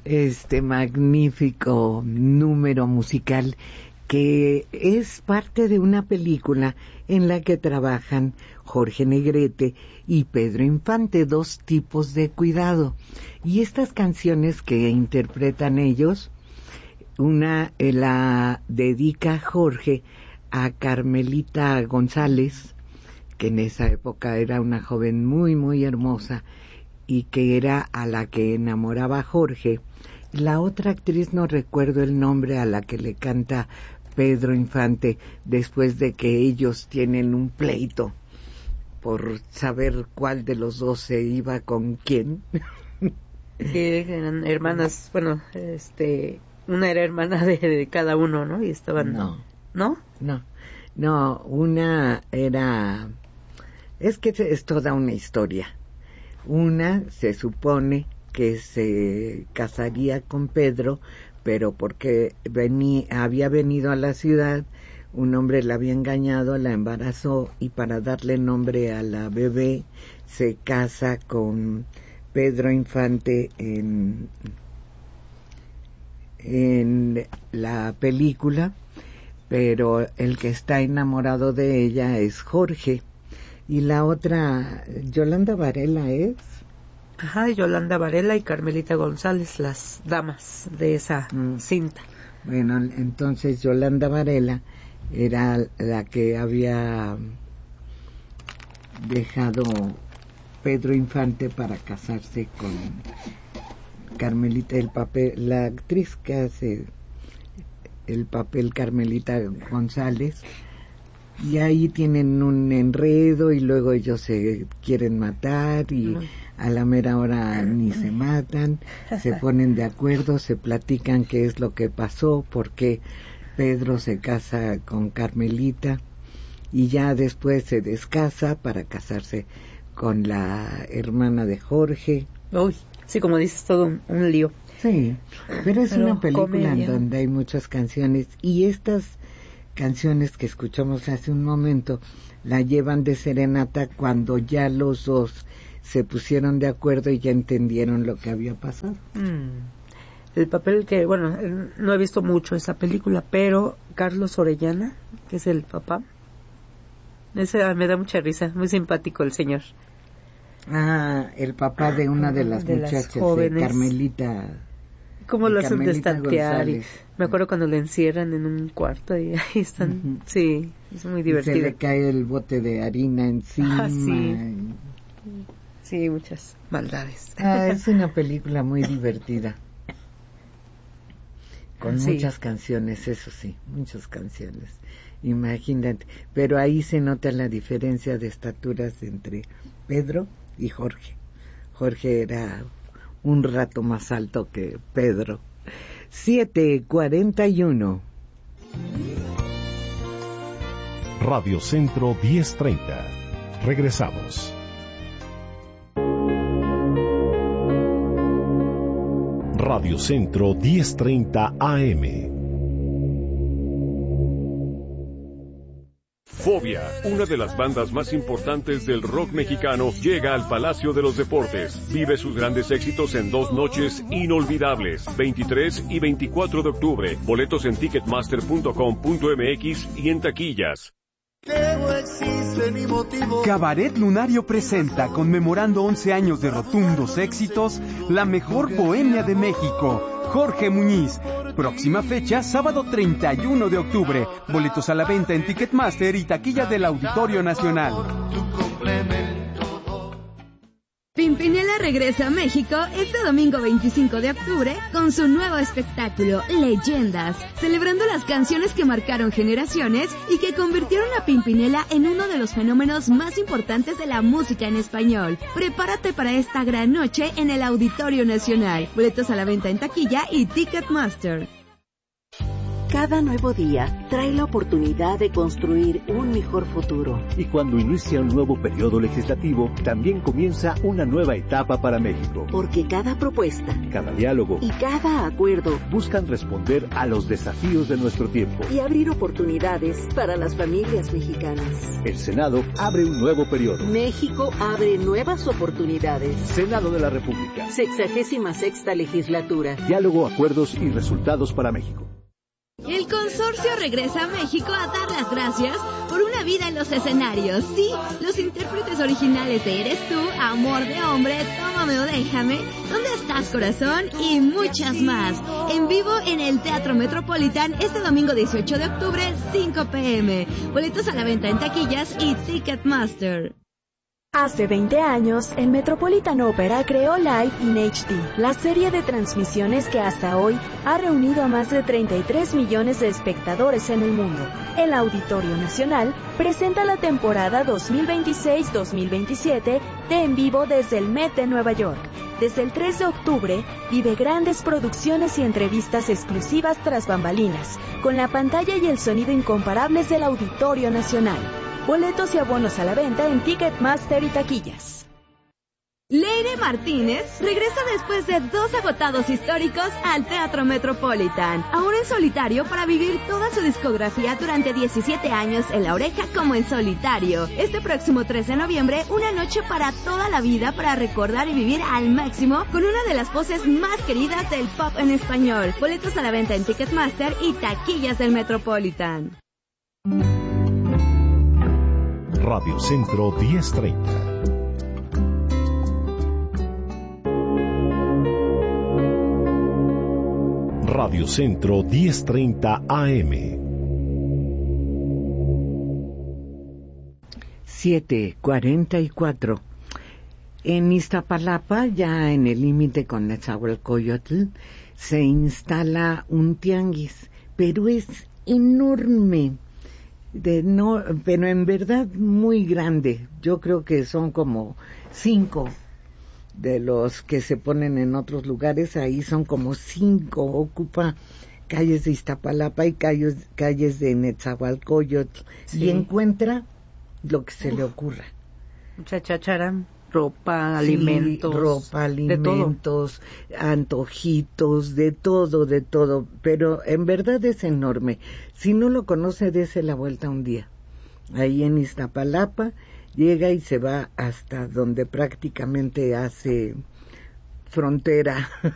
este magnífico número musical que es parte de una película en la que trabajan Jorge Negrete y Pedro Infante, dos tipos de cuidado. Y estas canciones que interpretan ellos, una la dedica Jorge a Carmelita González, que en esa época era una joven muy, muy hermosa y que era a la que enamoraba Jorge. La otra actriz, no recuerdo el nombre, a la que le canta Pedro Infante después de que ellos tienen un pleito por saber cuál de los dos se iba con quién. Que eran hermanas, bueno, una era hermana de cada uno, ¿no? Y estaban... No, una era... Es que es toda una historia. Una se supone que se casaría con Pedro, pero porque había venido a la ciudad, un hombre la había engañado, la embarazó y para darle nombre a la bebé se casa con Pedro Infante en la película, pero el que está enamorado de ella es Jorge. Y la otra, Yolanda Varela es... Ajá, Yolanda Varela y Carmelita González, las damas de esa cinta. Bueno, entonces Yolanda Varela era la que había dejado Pedro Infante para casarse con Carmelita, la actriz que hace el papel Carmelita González. Y ahí tienen un enredo y luego ellos se quieren matar y a la mera hora ni se matan, se ponen de acuerdo, se platican qué es lo que pasó, por qué Pedro se casa con Carmelita y ya después se descasa para casarse con la hermana de Jorge. Uy, sí, como dices, todo un lío. Sí, pero es una película en donde hay muchas canciones y estas canciones que escuchamos hace un momento la llevan de serenata cuando ya los dos se pusieron de acuerdo y ya entendieron lo que había pasado. El papel que, bueno, no he visto mucho esa película, pero Carlos Orellana, que es el papá, ese me da mucha risa, muy simpático el señor. El papá de una de las muchachas, jóvenes, Carmelita. ¿Cómo lo hacen destatear? Y me acuerdo cuando le encierran en un cuarto y ahí están. Sí, es muy divertido. Y se le cae el bote de harina encima. Sí, muchas maldades. Es una película muy divertida. Con muchas canciones, eso sí, muchas canciones. Imagínate. Pero ahí se nota la diferencia de estaturas entre Pedro y Jorge. Jorge era un rato más alto que Pedro. 7:41. Radio Centro 1030. Regresamos. Radio Centro 1030 AM. Fobia, una de las bandas más importantes del rock mexicano, llega al Palacio de los Deportes. Vive sus grandes éxitos en 2 noches inolvidables, 23 y 24 de octubre. Boletos en ticketmaster.com.mx y en taquillas. Cabaret Lunario presenta, conmemorando 11 años de rotundos éxitos, la mejor bohemia de México. Jorge Muñiz. Próxima fecha, sábado 31 de octubre. Boletos a la venta en Ticketmaster y taquilla del Auditorio Nacional. Pimpinela regresa a México este domingo 25 de octubre con su nuevo espectáculo, Leyendas, celebrando las canciones que marcaron generaciones y que convirtieron a Pimpinela en uno de los fenómenos más importantes de la música en español. Prepárate para esta gran noche en el Auditorio Nacional. Boletos a la venta en taquilla y Ticketmaster. Cada nuevo día trae la oportunidad de construir un mejor futuro. Y cuando inicia un nuevo periodo legislativo, también comienza una nueva etapa para México. Porque cada propuesta, cada diálogo y cada acuerdo buscan responder a los desafíos de nuestro tiempo y abrir oportunidades para las familias mexicanas. El Senado abre un nuevo periodo. México abre nuevas oportunidades. Senado de la República. 66ª legislatura. Diálogo, acuerdos y resultados para México. El consorcio regresa a México a dar las gracias por una vida en los escenarios. Sí, los intérpretes originales de Eres tú, Amor de hombre, Tómame o déjame, ¿Dónde estás corazón? Y muchas más. En vivo en el Teatro Metropolitan este domingo 18 de octubre, 5 p.m. Boletos a la venta en taquillas y Ticketmaster. Hace 20 años, el Metropolitan Opera creó Live in HD, la serie de transmisiones que hasta hoy ha reunido a más de 33 millones de espectadores en el mundo. El Auditorio Nacional presenta la temporada 2026-2027 de En Vivo desde el Met de Nueva York. Desde el 3 de octubre, vive grandes producciones y entrevistas exclusivas tras bambalinas, con la pantalla y el sonido incomparables del Auditorio Nacional. Boletos y abonos a la venta en Ticketmaster y taquillas. Leire Martínez regresa después de 2 agotados históricos al Teatro Metropolitan, ahora en solitario para vivir toda su discografía durante 17 años en La Oreja como en solitario. Este próximo 3 de noviembre, una noche para toda la vida para recordar y vivir al máximo con una de las voces más queridas del pop en español. Boletos a la venta en Ticketmaster y taquillas del Metropolitan. Radio Centro 1030. Radio Centro 1030 AM. 7:44. En Iztapalapa, ya en el límite con Nezahualcóyotl, se instala un tianguis, pero es enorme. Pero en verdad muy grande. Yo creo que son como 5 de los que se ponen en otros lugares. Ahí son como 5. Ocupa calles de Iztapalapa y calles de Nezahualcóyotl. Sí. Y encuentra lo que se le ocurra. Mucha cháchara. Ropa, alimentos, alimentos, antojitos, de todo, pero en verdad es enorme. Si no lo conoce, dése la vuelta un día. Ahí en Iztapalapa, llega y se va hasta donde prácticamente hace frontera